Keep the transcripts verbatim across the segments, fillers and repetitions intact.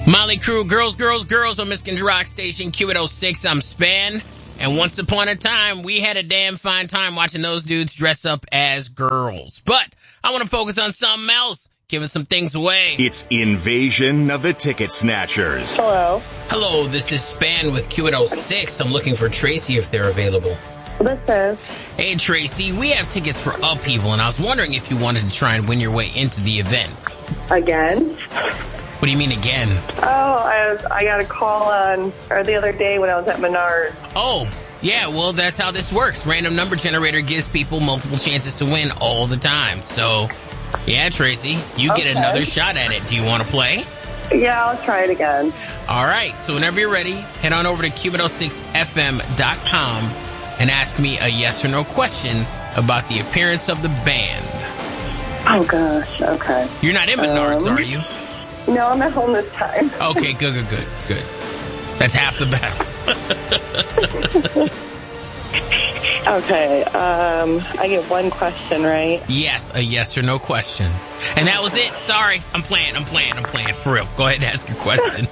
Molly Crew, girls, girls, girls on Michigan's Rock Station, Q eight oh six. I'm Span. And once upon a time, we had a damn fine time watching those dudes dress up as girls. But I want to focus on something else, giving some things away. It's Invasion of the Ticket Snatchers. Hello. Hello, this is Span with Q eight oh six. I'm looking for Tracy if they're available. This is. Hey, Tracy, we have tickets for Upheaval, and I was wondering if you wanted to try and win your way into the event. Again? What do you mean again? Oh, I was, I got a call on, or the other day when I was at Menards. Oh, yeah, well, that's how this works. Random number generator gives people multiple chances to win all the time. So, yeah, Tracy, you Okay. get another shot at it. Do you want to play? Yeah, I'll try it again. All right, so whenever you're ready, head on over to Q eight oh six F M dot com and ask me a yes or no question about the appearance of the band. Oh, gosh. Okay. You're not in Menards, Um, are you? No, I'm at home this time. Okay, good, good, good, good. That's half the battle. Okay. Um, I get one question, right? Yes, a yes or no question. And that was it. Sorry. I'm playing, I'm playing, I'm playing. For real. Go ahead and ask your question.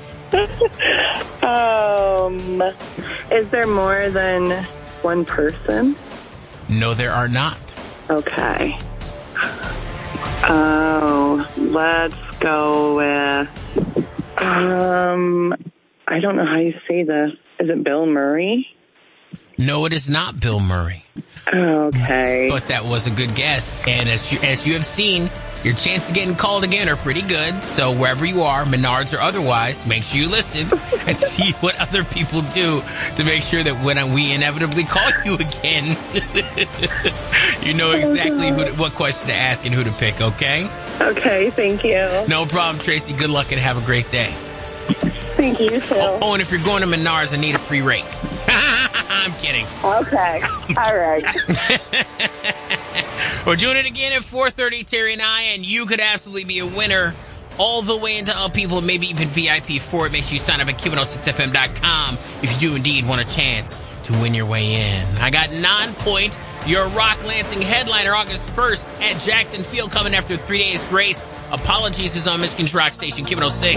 Um, is there more than one person? No, there are not. Okay. Oh, let's go with, um, I don't know how you say this. Is it Bill Murray? No, it is not Bill Murray. Okay. But that was a good guess. And as you, as you have seen, your chances of getting called again are pretty good. So wherever you are, Menards or otherwise, make sure you listen and see what other people do to make sure that when we inevitably call you again, you know exactly who to, what question to ask and who to pick, okay? Okay, thank you. No problem, Tracy. Good luck and have a great day. Thank you, too. Oh, oh, and if you're going to Menards, I need a free rake. I'm kidding. Okay. All right. We're doing it again at four thirty, Terry and I, and you could absolutely be a winner all the way into Upheaval, maybe even V I P for it. Make sure you sign up at Q eight oh six F M dot com if you do indeed want a chance to win your way in. I got Non-Point, your Rock Lansing headliner, August first at Jackson Field, coming after three days grace. Apologies is on Michigan's Rock Station, Q eight oh six.